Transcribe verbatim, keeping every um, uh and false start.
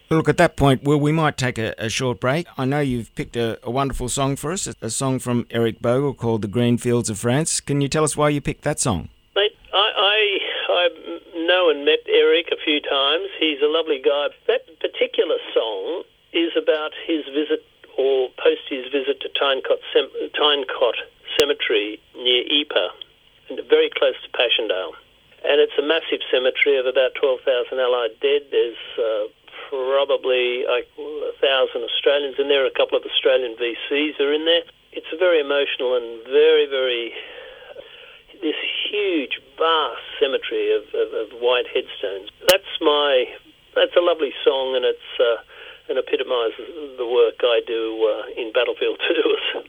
Look, at that point, well, we might take a, a short break. I know you've picked a, a wonderful song for us, a, a song from Eric Bogle called The Green Fields of France. Can you tell us why you picked that song? Mate, I, I, I know and met Eric a few times. He's a lovely guy. That particular song is about his visit, or post his visit to Tynecott, Cem- Tynecott Cemetery near Ypres, and very close to Passchendaele. And it's a massive cemetery of about twelve thousand Allied dead. There's uh, probably like a thousand Australians in there. A couple of Australian V Cs are in there. It's a very emotional and very, very... this huge, vast cemetery of, of, of white headstones. That's my... That's a lovely song, and it's... Uh, and epitomises the work I do uh, in Battlefield Tours.